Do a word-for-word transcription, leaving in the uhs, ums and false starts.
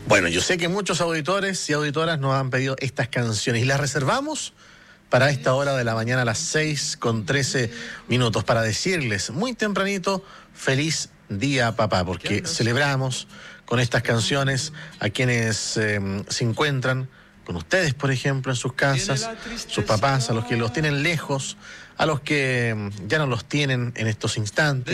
Bueno, yo sé que muchos auditores y auditoras nos han pedido estas canciones y las reservamos para esta hora de la mañana a las seis con trece minutos para decirles muy tempranito feliz día papá, porque celebramos con estas canciones a quienes eh, se encuentran con ustedes, por ejemplo, en sus casas, sus papás, a los que los tienen lejos, a los que ya no los tienen en estos instantes.